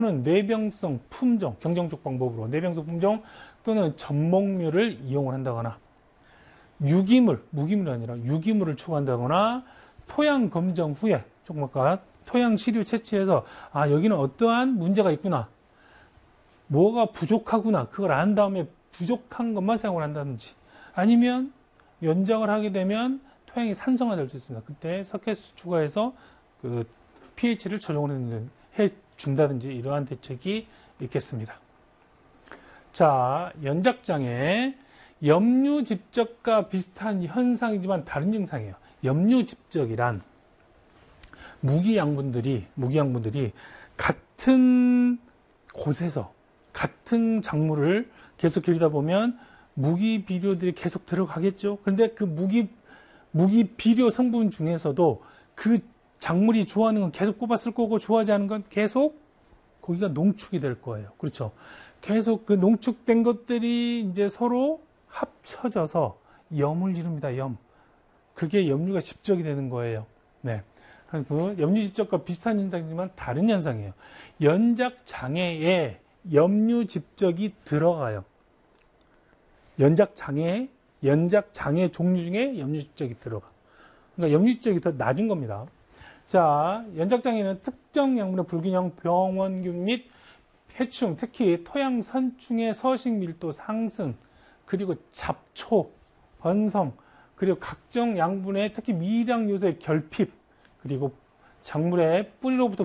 내병성 품종, 경정적 방법으로 내병성 품종 또는 접목류를 이용을 한다거나 유기물, 무기물이 아니라 유기물을 추가한다거나 토양 검정 후에 조금 아까 토양 시료 채취해서 여기는 어떠한 문제가 있구나, 뭐가 부족하구나, 그걸 안 다음에 부족한 것만 사용을 한다든지 아니면 연장을 하게 되면 토양이 산성화될 수 있습니다. 그때 석회수 추가해서 그 pH를 조정을 해준다든지 이러한 대책이 있겠습니다. 자, 연작장애, 염류집적과 비슷한 현상이지만 다른 증상이에요. 염류집적이란 무기양분들이 같은 곳에서 같은 작물을 계속 기르다 보면 무기 비료들이 계속 들어가겠죠. 그런데 그 무기 비료 성분 중에서도 그 작물이 좋아하는 건 계속 뽑았을 거고 좋아하지 않은 건 계속 거기가 농축이 될 거예요. 그렇죠. 계속 그 농축된 것들이 이제 서로 합쳐져서 염을 이룹니다. 염. 그게 염류가 집적이 되는 거예요. 네. 그 염류집적과 비슷한 현상이지만 다른 현상이에요. 연작장애에 염류집적이 들어가요. 연작장애 종류 중에 염류집적이 들어가. 그러니까 염류집적이 더 낮은 겁니다. 자, 연작장애는 특정 양분의 불균형, 병원균 및 해충, 특히 토양 선충의 서식 밀도 상승, 그리고 잡초, 번성, 그리고 각종 양분의 특히 미량 요소의 결핍, 그리고 작물의 뿌리로부터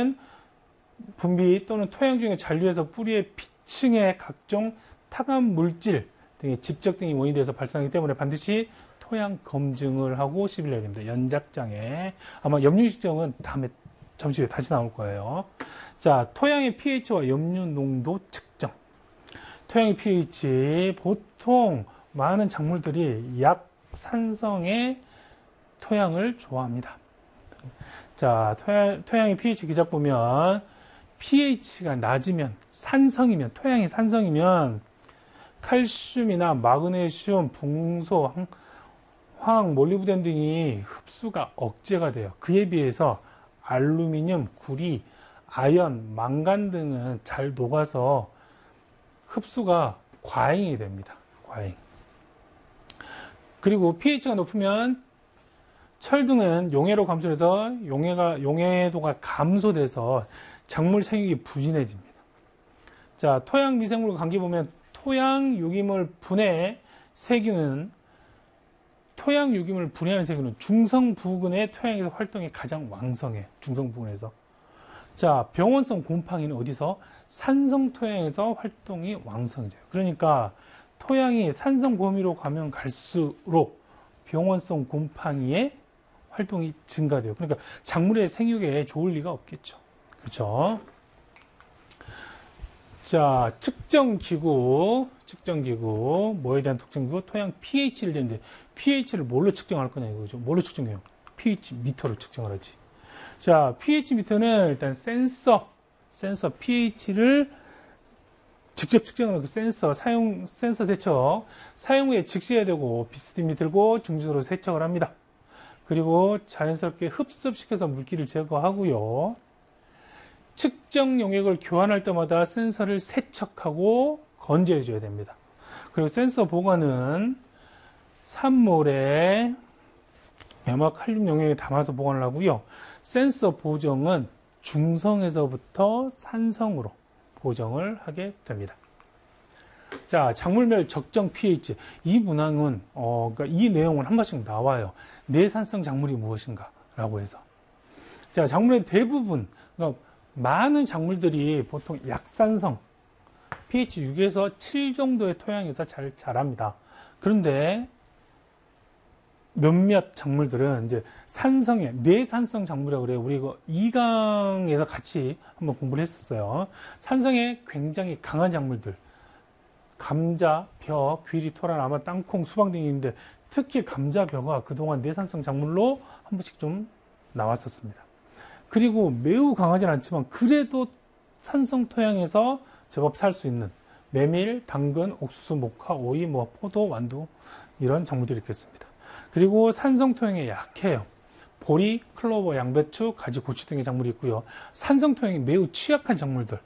분비 또는 토양 중에 잔류해서 뿌리의 피층의 각종 타감 물질 등의 집적 등이 원인이 돼서 발생하기 때문에 반드시 토양 검증을 하고 시비를 해야 됩니다. 연작장애. 아마 염류집적은 다음에 잠시 후에 다시 나올 거예요. 자, 토양의 pH와 염류 농도 측정. 토양의 pH, 보통 많은 작물들이 약산성의 토양을 좋아합니다. 자, 토양의 pH 기작 보면 pH가 낮으면, 토양이 산성이면 칼슘이나 마그네슘, 붕소, 황, 몰리브덴 등이 흡수가 억제가 돼요. 그에 비해서 알루미늄, 구리, 아연, 망간 등은 잘 녹아서 흡수가 과잉이 됩니다. 과잉. 그리고 pH가 높으면 철 등은 용해로 감소해서 용해도가 감소돼서 작물 생육이 부진해집니다. 자, 토양 미생물과 관계 보면 토양 유기물 분해 세균은 중성 부근의 토양에서 활동이 가장 왕성해. 중성 부근에서. 자, 병원성 곰팡이는 어디서? 산성 토양에서 활동이 왕성해져요. 그러니까 토양이 산성 범위로 가면 갈수록 병원성 곰팡이의 활동이 증가돼요. 그러니까 작물의 생육에 좋을 리가 없겠죠. 그렇죠? 자, 측정기구, 뭐에 대한 특정기구? 토양 pH를 되는데, pH를 뭘로 측정할 거냐, 이거죠. 뭘로 측정해요? pH 미터로 측정을 하지. 자, pH 미터는 일단 센서 pH를 직접 측정하는 그 센서 세척. 사용 후에 즉시 해야 되고, 비스듬히 들고 중지으로 세척을 합니다. 그리고 자연스럽게 흡습시켜서 물기를 제거하고요. 측정 용액을 교환할 때마다 센서를 세척하고 건조해 줘야 됩니다. 그리고 센서 보관은 산물에 염화 칼륨 용액에 담아서 보관을 하고요. 센서 보정은 중성에서부터 산성으로 보정을 하게 됩니다. 자, 작물별 적정 pH. 이 문항은, 그러니까 이 내용은 한 번씩 나와요. 내산성 작물이 무엇인가? 라고 해서. 자, 작물의 대부분, 그러니까 많은 작물들이 보통 약산성, pH 6에서 7 정도의 토양에서 잘 자랍니다. 그런데 몇몇 작물들은 이제 산성의, 내산성 작물이라고 그래요. 우리 이거 2강에서 같이 한번 공부를 했었어요. 산성에 굉장히 강한 작물들. 감자, 벼, 귀리, 토란, 아마 땅콩, 수박 등이 있는데 특히 감자, 벼가 그동안 내산성 작물로 한 번씩 좀 나왔었습니다. 그리고 매우 강하진 않지만 그래도 산성 토양에서 제법 살 수 있는 메밀, 당근, 옥수수, 모카, 오이, 포도, 완두 이런 작물들이 있겠습니다. 그리고 산성 토양에 약해요. 보리, 클로버, 양배추, 가지, 고추 등의 작물이 있고요. 산성 토양이 매우 취약한 작물들,